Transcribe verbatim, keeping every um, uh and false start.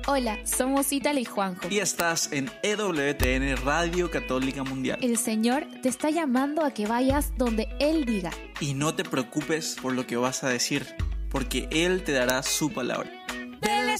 Hola, somos Ítala y Juanjo. Y estás en E W T N Radio Católica Mundial. El Señor te está llamando a que vayas donde Él diga. Y no te preocupes por lo que vas a decir, porque Él te dará su palabra.